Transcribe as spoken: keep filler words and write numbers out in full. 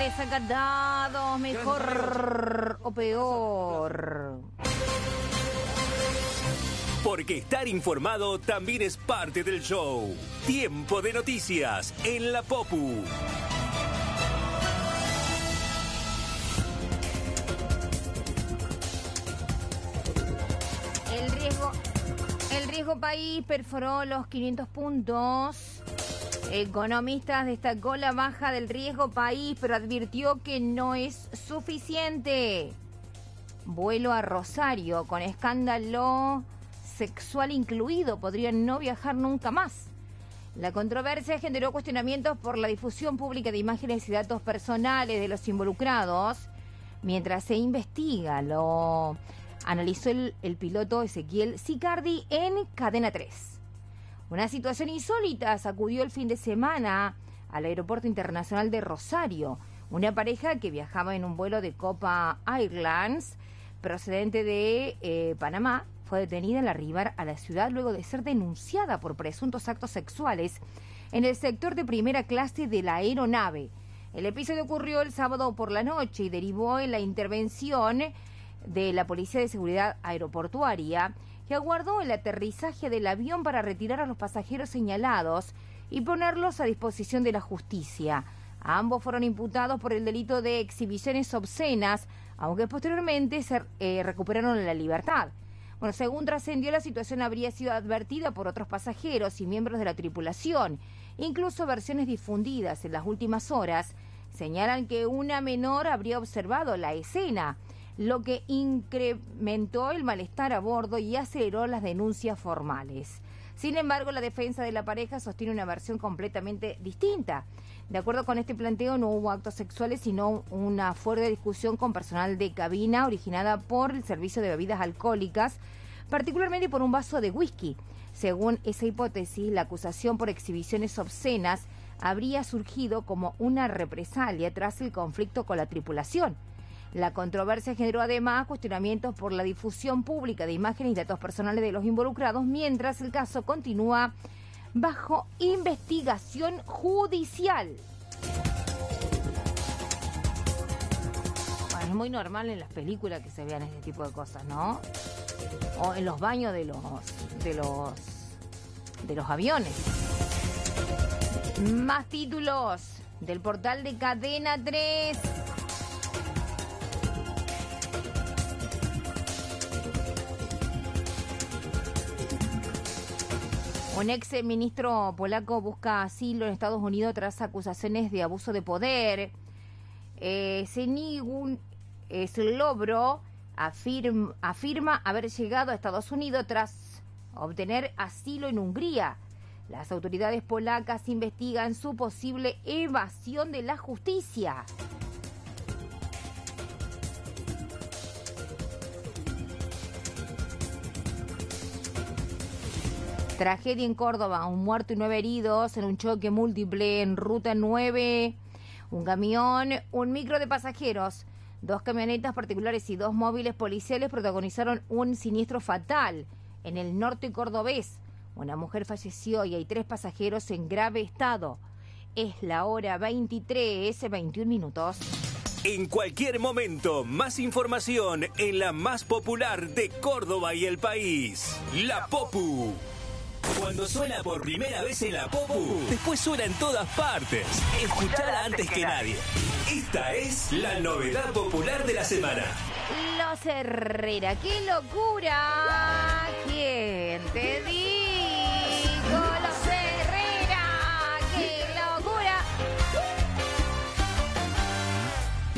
titulares acatados, mejor o peor. Porque estar informado también es parte del show. Tiempo de noticias en la Popu. El riesgo, el riesgo país perforó los quinientos puntos. Economistas destacó la baja del riesgo país, pero advirtió que no es suficiente. Vuelo a Rosario con escándalo sexual incluido, podrían no viajar nunca más. La controversia generó cuestionamientos por la difusión pública de imágenes y datos personales de los involucrados. Mientras se investiga, lo analizó el, el piloto Ezequiel Sicardi en Cadena tres. Una situación insólita sacudió el fin de semana al Aeropuerto Internacional de Rosario. Una pareja que viajaba en un vuelo de Copa Airlines procedente de eh, Panamá fue detenida al arribar a la ciudad luego de ser denunciada por presuntos actos sexuales en el sector de primera clase de la aeronave. El episodio ocurrió el sábado por la noche y derivó en la intervención de la Policía de Seguridad Aeroportuaria, que aguardó el aterrizaje del avión para retirar a los pasajeros señalados y ponerlos a disposición de la justicia. Ambos fueron imputados por el delito de exhibiciones obscenas, aunque posteriormente se eh, recuperaron la libertad. Bueno, según trascendió, la situación habría sido advertida por otros pasajeros y miembros de la tripulación. Incluso versiones difundidas en las últimas horas señalan que una menor habría observado la escena, lo que incrementó el malestar a bordo y aceleró las denuncias formales. Sin embargo, la defensa de la pareja sostiene una versión completamente distinta. De acuerdo con este planteo, no hubo actos sexuales, sino una fuerte discusión con personal de cabina originada por el servicio de bebidas alcohólicas, particularmente por un vaso de whisky. Según esa hipótesis, la acusación por exhibiciones obscenas habría surgido como una represalia tras el conflicto con la tripulación. La controversia generó además cuestionamientos por la difusión pública de imágenes y datos personales de los involucrados, mientras el caso continúa bajo investigación judicial. Bueno, es muy normal en las películas que se vean este tipo de cosas, ¿no? O en los baños de los de los de los aviones. Más títulos del portal de Cadena tres. Un ex ministro polaco busca asilo en Estados Unidos tras acusaciones de abuso de poder. Eh, Zbigniew eh, Ziobro afirma, afirma haber llegado a Estados Unidos tras obtener asilo en Hungría. Las autoridades polacas investigan su posible evasión de la justicia. Tragedia en Córdoba, un muerto y nueve heridos en un choque múltiple en Ruta nueve. Un camión, un micro de pasajeros, dos camionetas particulares y dos móviles policiales protagonizaron un siniestro fatal en el norte cordobés. Una mujer falleció y hay tres pasajeros en grave estado. Es la hora veintitrés, veintiún minutos. En cualquier momento, más información en la más popular de Córdoba y el país, La Popu. Cuando suena por primera vez en La Popu, después suena en todas partes. Escuchala antes que nadie. Esta es la novedad popular de la semana. Los Herrera, ¡qué locura!